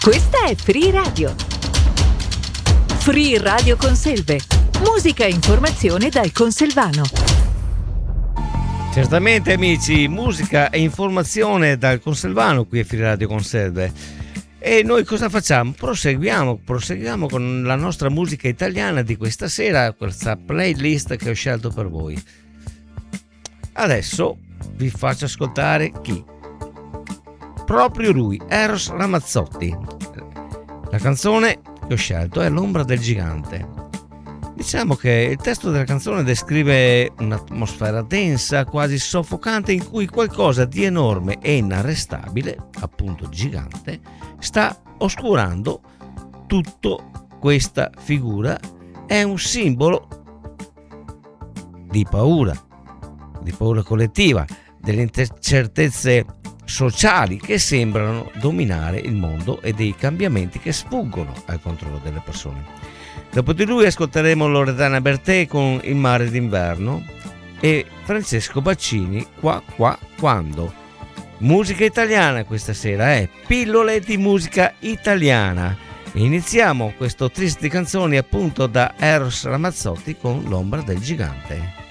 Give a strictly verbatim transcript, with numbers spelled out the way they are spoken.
Questa è Free Radio. Free Radio Conselve. Musica e informazione dal Conselvano. Certamente amici, musica e informazione dal Conselvano qui a Free Radio Conselve. E noi cosa facciamo? Proseguiamo, proseguiamo con la nostra musica italiana di questa sera, questa playlist che ho scelto per voi. Adesso vi faccio ascoltare chi? Proprio lui, Eros Ramazzotti. La canzone che ho scelto è L'ombra del gigante. Diciamo che il testo della canzone descrive un'atmosfera densa, quasi soffocante, in cui qualcosa di enorme e inarrestabile, appunto gigante, sta oscurando tutto. Questa figura è un simbolo di paura, di paura collettiva, delle incertezze sociali che sembrano dominare il mondo e dei cambiamenti che sfuggono al controllo delle persone. Dopo di lui ascolteremo Loredana Bertè con Il mare d'inverno e Francesco Baccini Qua Qua Quando. Musica italiana questa sera, è pillole di musica italiana. Iniziamo questo triste canzoni appunto da Eros Ramazzotti con L'ombra del gigante.